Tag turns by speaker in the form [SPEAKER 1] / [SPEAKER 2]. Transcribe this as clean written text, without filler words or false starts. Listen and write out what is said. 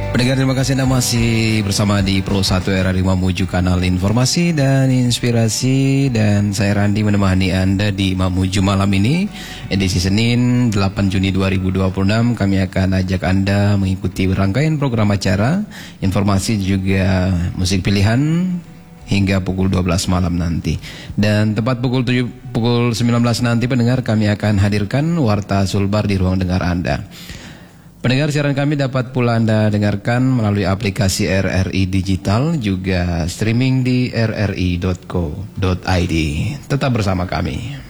[SPEAKER 1] Pendengar, terima kasih Anda masih bersama di Pro 1 RRI Mamuju, kanal informasi dan inspirasi, dan saya Randi menemani Anda di Mamuju malam ini, edisi Senin 8 Juni 2026. Kami akan ajak Anda mengikuti rangkaian program acara, informasi juga musik pilihan hingga pukul 12 malam nanti. Dan tepat pukul 19 nanti, pendengar, kami akan hadirkan Warta Sulbar di ruang dengar Anda. Pendengar, siaran kami dapat pula Anda dengarkan melalui aplikasi RRI Digital, juga streaming di rri.co.id. Tetap bersama kami.